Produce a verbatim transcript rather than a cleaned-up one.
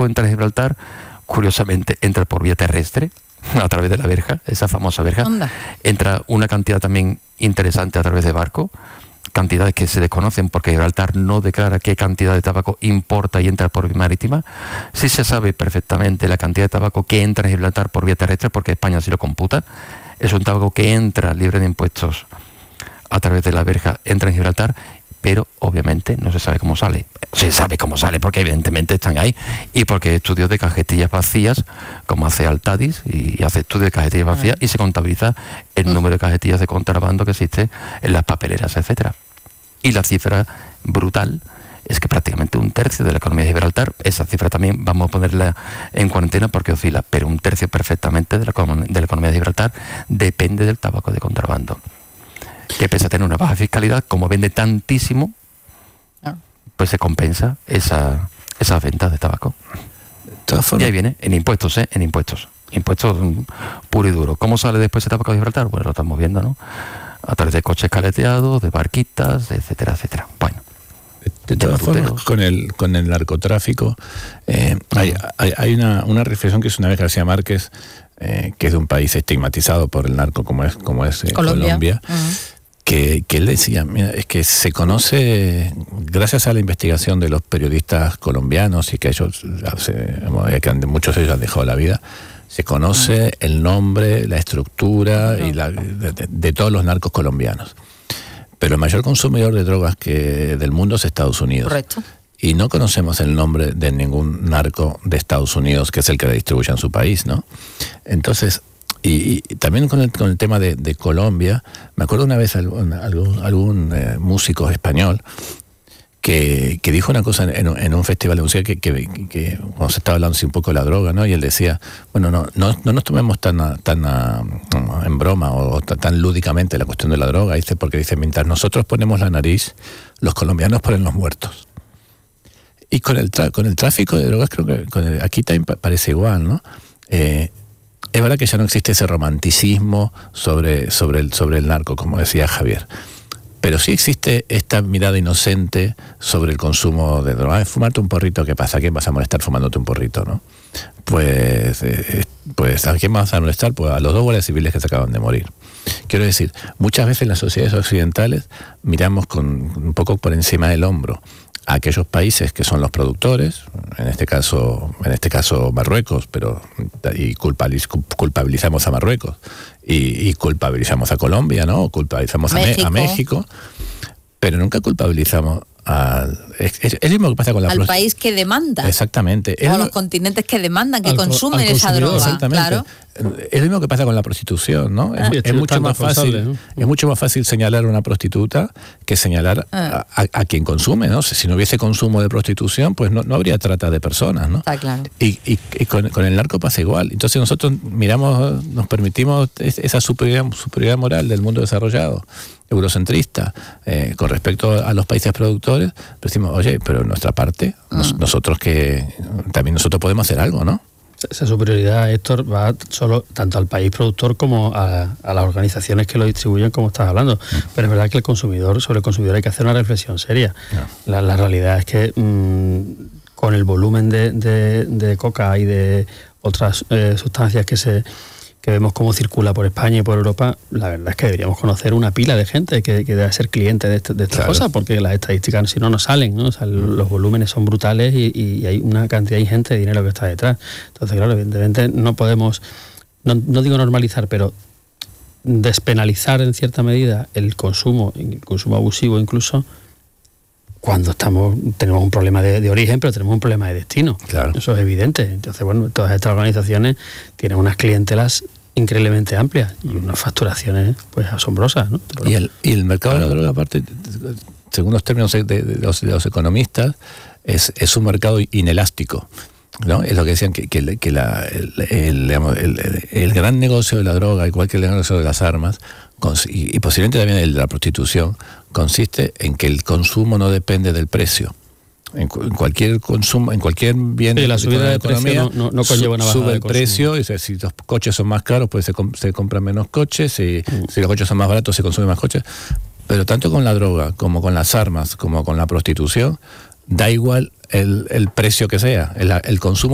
tabaco entra en Gibraltar, curiosamente entra por vía terrestre, a través de la verja, esa famosa verja. Onda. Entra una cantidad también interesante a través de barco, cantidades que se desconocen porque Gibraltar no declara qué cantidad de tabaco importa y entra por vía marítima. Sí se sabe perfectamente la cantidad de tabaco que entra en Gibraltar por vía terrestre porque España sí lo computa. Es un tabaco que entra libre de impuestos a través de la verja, entra en Gibraltar, pero obviamente no se sabe cómo sale. Se sabe cómo sale porque evidentemente están ahí y porque hay estudios de cajetillas vacías, como hace Altadis, y hace estudios de cajetillas vacías y se contabiliza el número de cajetillas de contrabando que existe en las papeleras, etcétera. Y la cifra brutal es que prácticamente un tercio de la economía de Gibraltar, esa cifra también vamos a ponerla en cuarentena porque oscila, pero un tercio perfectamente de la, de la economía de Gibraltar depende del tabaco de contrabando, que pese a tener una baja fiscalidad, como vende tantísimo, pues se compensa esa, esa venta de tabaco. Y ahí viene, en impuestos, ¿eh? En impuestos. Impuestos puro y duro. ¿Cómo sale después ese tabaco de Gibraltar? Bueno, lo estamos viendo, ¿no? A través de coches caleteados, de barquitas, etcétera, etcétera. Bueno. De todas formas, con el, con el narcotráfico, eh, hay, hay, hay una, una reflexión que hizo una vez García Márquez, eh, que es de un país estigmatizado por el narco como es, como es eh, Colombia, Colombia uh-huh. que, que él decía, mira, es que se conoce, gracias a la investigación de los periodistas colombianos, y que ellos, que muchos de ellos han dejado la vida, se conoce uh-huh. el nombre, la estructura uh-huh. y la, de, de, de todos los narcos colombianos. Pero el mayor consumidor de drogas que del mundo es Estados Unidos. Correcto. Y no conocemos el nombre de ningún narco de Estados Unidos, que es el que la distribuye en su país, ¿no? Entonces, y, y también con el, con el tema de, de Colombia, me acuerdo una vez algún, algún, algún eh, músico español que, que dijo una cosa en, en un festival de música que, que, que cuando se estaba hablando así un poco de la droga, ¿no? Y él decía, bueno, no, no, no nos tomemos tan, a, tan a, en broma o tan, tan lúdicamente la cuestión de la droga, dice, porque dice, mientras nosotros ponemos la nariz, los colombianos ponen los muertos. Y con el, tra- con el tráfico de drogas, creo que con el, aquí también pa- parece igual, ¿no? Eh, es verdad que ya no existe ese romanticismo sobre, sobre, el, sobre el narco, como decía Javier. Pero sí existe esta mirada inocente sobre el consumo de drogas. Fumarte un porrito, ¿qué pasa? ¿A quién vas a molestar fumándote un porrito, no? Pues, eh, pues ¿a quién vas a molestar? Pues a los dos guardias civiles que se acaban de morir. Quiero decir, muchas veces en las sociedades occidentales miramos con un poco por encima del hombro a aquellos países que son los productores, en este caso, en este caso Marruecos, pero y culpabiliz, culpabilizamos a Marruecos y, y culpabilizamos a Colombia, ¿no? O culpabilizamos a México. a México, pero nunca culpabilizamos al es, es, es lo mismo que pasa con la al prost- país que demanda. Exactamente. O a lo, los continentes que demandan, que al, consumen al esa droga. Exactamente. Claro. Es lo mismo que pasa con la prostitución, ¿no? Ah. Es, es mucho más fácil, ¿no? Es mucho más fácil señalar a una prostituta que señalar ah. a, a, a quien consume, ¿no? Si no hubiese consumo de prostitución, pues no, no habría trata de personas, ¿no? Está claro. Y, y, y con, con el narco pasa igual. Entonces nosotros miramos, nos permitimos esa superioridad, superioridad moral del mundo desarrollado, eurocentrista, eh, con respecto a los países productores, pero decimos, oye, pero en nuestra parte, mm. nos, nosotros que también nosotros podemos hacer algo, ¿no? Esa superioridad, Héctor, va solo tanto al país productor como a, a las organizaciones que lo distribuyen, como estás hablando. Mm. Pero es verdad que el consumidor, sobre el consumidor hay que hacer una reflexión seria. No. La, la realidad es que mmm, con el volumen de, de, de coca y de otras eh, sustancias que se que vemos cómo circula por España y por Europa, la verdad es que deberíamos conocer una pila de gente que, que debe ser cliente de, este, de estas claro. cosas, porque las estadísticas si no nos salen, ¿no? O sea, mm. los volúmenes son brutales y, y hay una cantidad ingente de dinero que está detrás. Entonces, claro, evidentemente no podemos, no, no digo normalizar, pero despenalizar en cierta medida el consumo, el consumo abusivo incluso, cuando estamos tenemos un problema de, de origen, pero tenemos un problema de destino. Claro. Eso es evidente. Entonces, bueno, todas estas organizaciones tienen unas clientelas increíblemente amplias y unas facturaciones pues asombrosas, ¿no? Y el, y el mercado de la droga, aparte, según los términos de, de, de, los, de los economistas, es, es un mercado inelástico, ¿no? Es lo que decían que, que, que la, el, el, digamos, el, el gran negocio de la droga, igual que el gran negocio de las armas, y, y posiblemente también el de la prostitución, consiste en que el consumo no depende del precio. En, cu- en cualquier consumo, en cualquier bien sí, la subida de, de economía, precio no, no, no conlleva una bajada sube el de precio. Y, o sea, si los coches son más caros, pues se, comp- se compran menos coches. Si, mm. si los coches son más baratos, se consumen más coches. Pero tanto con la droga, como con las armas, como con la prostitución, da igual el, el precio que sea. El, el consumo